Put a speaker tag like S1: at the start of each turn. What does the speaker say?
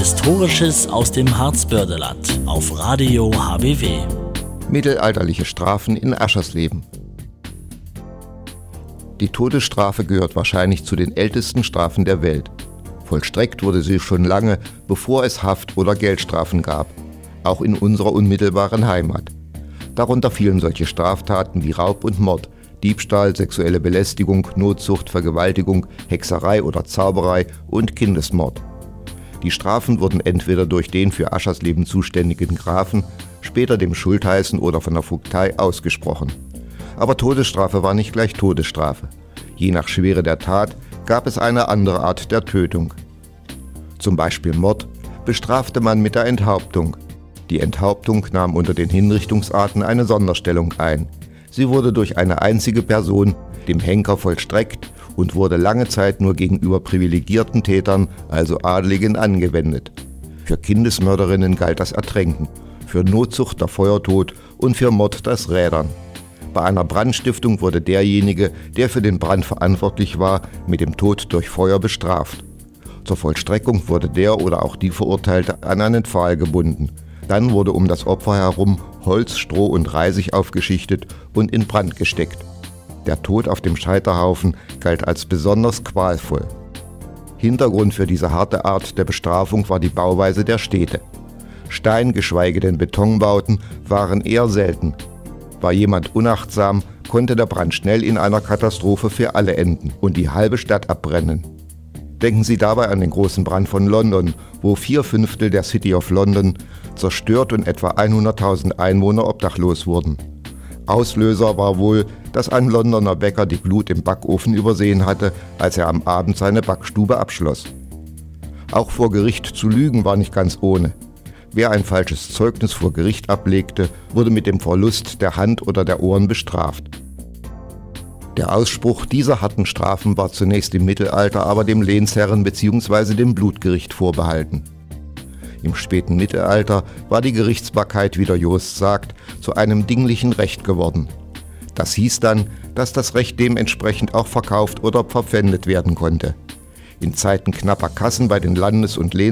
S1: Historisches aus dem Harzbördeland auf Radio HBW.
S2: Mittelalterliche Strafen in Aschersleben. Die Todesstrafe gehört wahrscheinlich zu den ältesten Strafen der Welt. Vollstreckt wurde sie schon lange, bevor es Haft- oder Geldstrafen gab, auch in unserer unmittelbaren Heimat. Darunter fielen solche Straftaten wie Raub und Mord, Diebstahl, sexuelle Belästigung, Notzucht, Vergewaltigung, Hexerei oder Zauberei und Kindesmord. Die Strafen wurden entweder durch den für Aschersleben zuständigen Grafen, später dem Schultheißen oder von der Vogtei ausgesprochen. Aber Todesstrafe war nicht gleich Todesstrafe. Je nach Schwere der Tat gab es eine andere Art der Tötung. Zum Beispiel Mord bestrafte man mit der Enthauptung. Die Enthauptung nahm unter den Hinrichtungsarten eine Sonderstellung ein. Sie wurde durch eine einzige Person, dem Henker, vollstreckt und wurde lange Zeit nur gegenüber privilegierten Tätern, also Adligen, angewendet. Für Kindesmörderinnen galt das Ertränken, für Notzucht der Feuertod und für Mord das Rädern. Bei einer Brandstiftung wurde derjenige, der für den Brand verantwortlich war, mit dem Tod durch Feuer bestraft. Zur Vollstreckung wurde der oder auch die Verurteilte an einen Pfahl gebunden. Dann wurde um das Opfer herum Holz, Stroh und Reisig aufgeschichtet und in Brand gesteckt. Der Tod auf dem Scheiterhaufen galt als besonders qualvoll. Hintergrund für diese harte Art der Bestrafung war die Bauweise der Städte. Stein-, geschweige denn Betonbauten waren eher selten. War jemand unachtsam, konnte der Brand schnell in einer Katastrophe für alle enden und die halbe Stadt abbrennen. Denken Sie dabei an den großen Brand von London, wo 4/5 der City of London zerstört und etwa 100.000 Einwohner obdachlos wurden. Auslöser war wohl, dass ein Londoner Bäcker die Glut im Backofen übersehen hatte, als er am Abend seine Backstube abschloss. Auch vor Gericht zu lügen war nicht ganz ohne. Wer ein falsches Zeugnis vor Gericht ablegte, wurde mit dem Verlust der Hand oder der Ohren bestraft. Der Ausspruch dieser harten Strafen war zunächst im Mittelalter aber dem Lehnsherren bzw. dem Blutgericht vorbehalten. Im späten Mittelalter war die Gerichtsbarkeit, wie der Jurist sagt, zu einem dinglichen Recht geworden. Das hieß dann, dass das Recht dementsprechend auch verkauft oder verpfändet werden konnte. In Zeiten knapper Kassen bei den Landes- und